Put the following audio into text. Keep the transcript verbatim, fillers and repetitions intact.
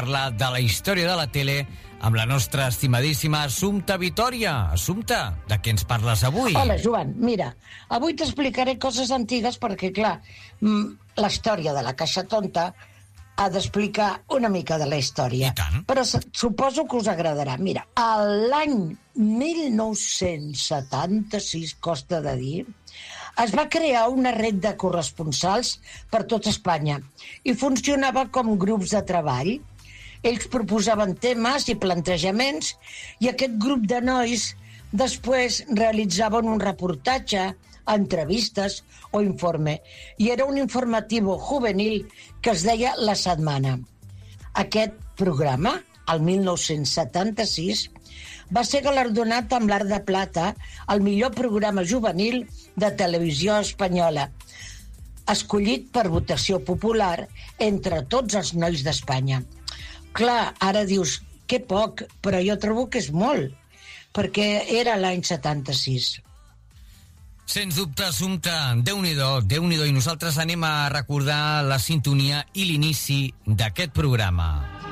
parlar de la història de la tele amb la nostra estimadíssima Assumpta Vitòria. Assumpta, de què ens parles avui? Hola, Joan. Mira, avui t'explicaré coses antigues perquè, clar, la història de la Caixa Tonta ha d'explicar una mica de la història. I tant. Però suposo que us agradarà. Mira, a l'any mil nou-cents setanta-sis, costa de dir, es va crear una red de corresponsals per tot Espanya i funcionava com grups de treball. Ells proposaven temes i plantejaments i aquest grup de nois després realitzaven un reportatge, entrevistes o informe. I era un informatiu juvenil que es deia La Setmana. Aquest programa, el mil nou-cents setanta-sis, va ser galardonat amb l'Arc de Plata al millor programa juvenil de televisió espanyola, escollit per votació popular entre tots els nois d'Espanya. Clar, ara dius, que poc, però jo trobo que és molt, perquè era l'any setanta-sis. Sens dubte, Assumpta, Déu-n'hi-do, Déu-n'hi-do, i nosaltres anem a recordar la sintonia i l'inici d'aquest programa.